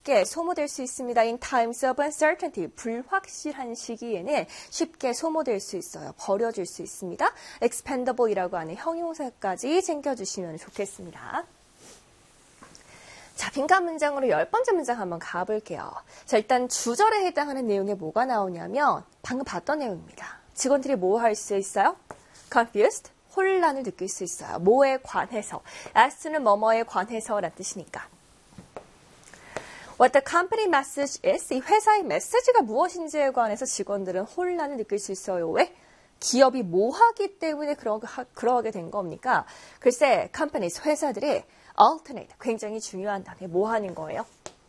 쉽게 소모될 수 있습니다. In times of uncertainty, 불확실한 시기에는 쉽게 소모될 수 있어요. 버려질 수 있습니다. expendable이라고 하는 형용사까지 챙겨주시면 좋겠습니다. 자, 빈칸 문장으로 10번째 문장 한번 가볼게요. 자, 일단 주절에 해당하는 내용에 뭐가 나오냐면 방금 봤던 내용입니다. 직원들이 뭐 할 수 있어요? confused, 혼란을 느낄 수 있어요. 뭐에 관해서. as는 뭐뭐에 관해서라는 뜻이니까. What the company message is, 이 회사의 메시지가 무엇인지에 관해서 직원들은 혼란을 느낄 수 있어요. 왜? 기업이 뭐 하기 때문에 그러게 된 겁니까? 글쎄, companies, 회사들이 alternate, 굉장히 중요한 단어에 뭐 하는 거예요?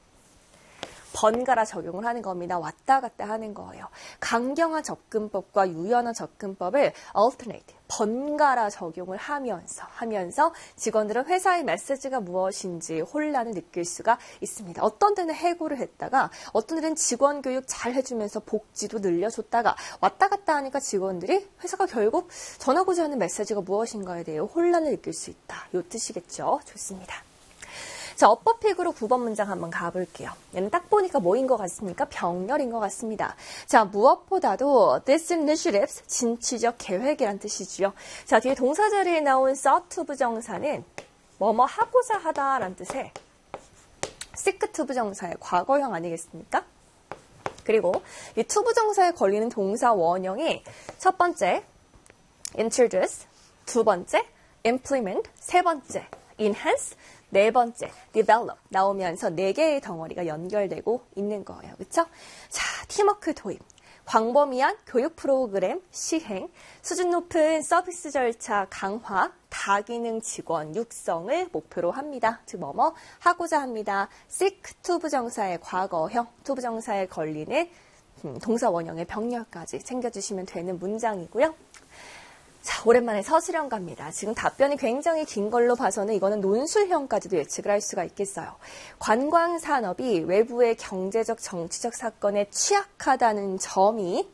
번갈아 적용을 하는 겁니다. 왔다 갔다 하는 거예요. 강경한 접근법과 유연한 접근법을 alternate, 번갈아 적용을 하면서 직원들은 회사의 메시지가 무엇인지 혼란을 느낄 수가 있습니다. 어떤 데는 해고를 했다가 어떤 데는 직원 교육 잘 해주면서 복지도 늘려줬다가 왔다 갔다 하니까 직원들이 회사가 결국 전하고자 하는 메시지가 무엇인가에 대해 혼란을 느낄 수 있다. 이 뜻이겠죠. 좋습니다. 자, 어퍼픽으로 9번 문장 한번 가볼게요. 얘는 딱 보니까 뭐인 것 같습니까? 병렬인 것 같습니다. 자, 무엇보다도 this initiatives, 진취적 계획이란 뜻이죠. 자, 뒤에 동사 자리에 나온 sought to 부정사는 뭐뭐 하고자 하다라는 뜻의 seek to 부정사의 과거형 아니겠습니까? 그리고 이 to 부정사에 걸리는 동사 원형이 첫 번째 introduce, 두 번째 implement, 세 번째 enhance, 네 번째, develop 나오면서 네 개의 덩어리가 연결되고 있는 거예요. 그렇죠? 자, 팀워크 도입, 광범위한 교육 프로그램 시행, 수준 높은 서비스 절차 강화, 다기능 직원 육성을 목표로 합니다. 즉 뭐뭐 하고자 합니다. seek to 부정사의 과거형, to 부정사에 걸리는 동사 원형의 병렬까지 챙겨주시면 되는 문장이고요. 자, 오랜만에 서술형 갑니다. 지금 답변이 굉장히 긴 걸로 봐서는 이거는 논술형까지도 예측을 할 수가 있겠어요. 관광산업이 외부의 경제적, 정치적 사건에 취약하다는 점이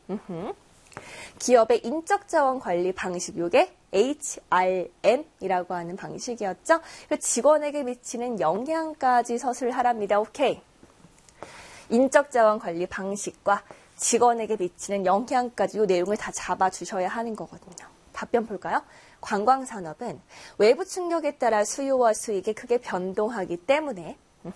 기업의 인적자원 관리 방식, 요게 HRM이라고 하는 방식이었죠. 직원에게 미치는 영향까지 서술하랍니다. 오케이. 인적자원 관리 방식과 직원에게 미치는 영향까지 이 내용을 다 잡아주셔야 하는 거거든요. 답변 볼까요? 관광산업은 외부 충격에 따라 수요와 수익이 크게 변동하기 때문에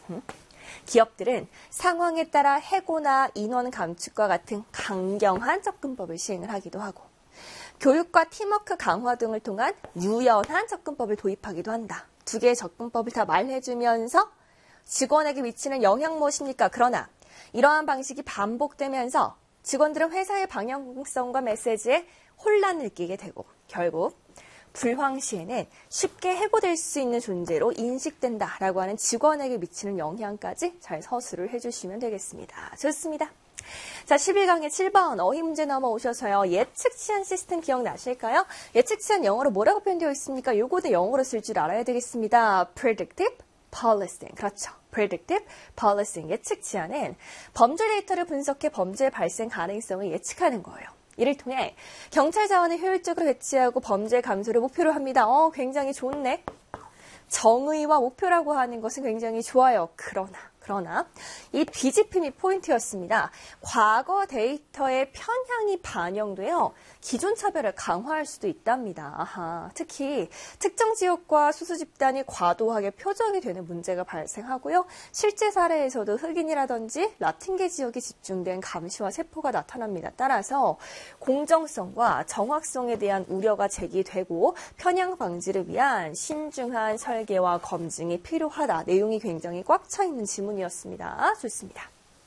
기업들은 상황에 따라 해고나 인원 감축과 같은 강경한 접근법을 시행을 하기도 하고 교육과 팀워크 강화 등을 통한 유연한 접근법을 도입하기도 한다. 두 개의 접근법을 다 말해주면서 직원에게 미치는 영향 무엇입니까? 그러나 이러한 방식이 반복되면서 직원들은 회사의 방향성과 메시지에 혼란을 느끼게 되고 결국 불황 시에는 쉽게 해고될 수 있는 존재로 인식된다라고 하는 직원에게 미치는 영향까지 잘 서술을 해주시면 되겠습니다. 좋습니다. 자, 11강의 7번 어휘 문제 넘어오셔서요. 예측 치안 시스템 기억나실까요? 예측 치안 영어로 뭐라고 표현되어 있습니까? 요거는 영어로 쓸 줄 알아야 되겠습니다. predictive policing. 그렇죠. predictive policing. 예측 치안은 범죄 데이터를 분석해 범죄 발생 가능성을 예측하는 거예요. 이를 통해 경찰 자원을 효율적으로 배치하고 범죄 감소를 목표로 합니다. 굉장히 좋네. 정의와 목표라고 하는 것은 굉장히 좋아요. 그러나 이 뒤집힘이 포인트였습니다. 과거 데이터의 편향이 반영되어 기존 차별을 강화할 수도 있답니다. 특히 특정 지역과 수수 집단이 과도하게 표적이 되는 문제가 발생하고요. 실제 사례에서도 흑인이라든지 라틴계 지역이 집중된 감시와 세포가 나타납니다. 따라서 공정성과 정확성에 대한 우려가 제기되고 편향 방지를 위한 신중한 설계와 검증이 필요하다. 내용이 굉장히 꽉 차 있는 지문이었습니다. 좋습니다.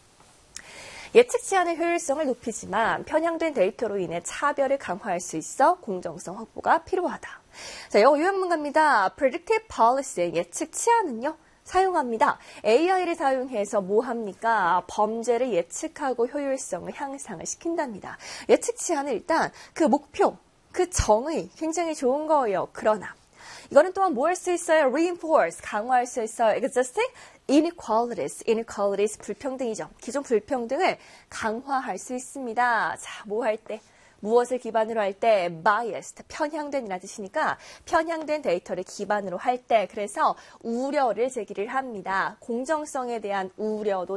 예측 치안의 효율성을 높이지만 편향된 데이터로 인해 차별을 강화할 수 있어 공정성 확보가 필요하다. 자, 영어 요약문 갑니다. Predictive Policing, 예측 치안은요. 사용합니다. AI를 사용해서 뭐 합니까? 범죄를 예측하고 효율성을 향상을 시킨답니다. 예측 치안은 일단 그 목표, 그 정의 굉장히 좋은 거예요. 그러나 이거는 또한 뭐 할 수 있어요? Reinforce, 강화할 수 있어요. Existing inequalities, 불평등이죠. 기존 불평등을 강화할 수 있습니다. 자, 뭐 할 때? 무엇을 기반으로 할 때? biased, 편향된이라는 뜻이니까 편향된 데이터를 기반으로 할 때 그래서 우려를 제기를 합니다. 공정성에 대한 우려도